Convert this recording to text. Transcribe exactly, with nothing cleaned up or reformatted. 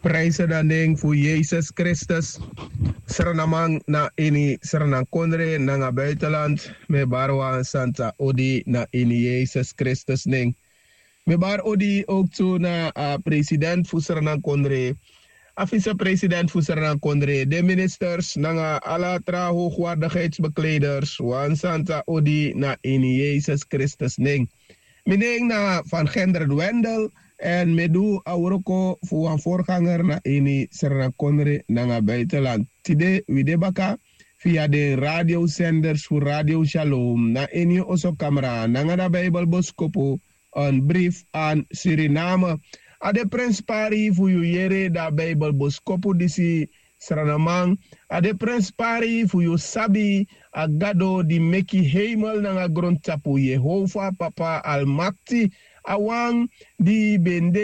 prijzen dan ding voor Jezus Christus. Serenamang na ini serenang kondre na nga buitenland. Me barwa Santa Odi na ini Jezus Christus ding. Me bar Odi ook toe na uh, president voor serenang kondre. A vice-president voor serenang kondre. De ministers na nga ala tra hoogwaardigheidsbekleders. Wan Santa Odi na ini Jezus Christus ding. Mening na van Gendert Wendel. En me doe auroko voor een voorganger na ini serna konre na nga buitenland. Tide wide baka via de radiozenders voor Radio Shalom na ini oso camera na nga da Bijbel Boskopo een brief aan Suriname. A de prins pari voor u yere da Bijbel Boskopo disi Sranamang. A de prins pari voor u sabi a gado di meki hemel na nga grondtapu Jehovah Papa Almakti. Awang di bende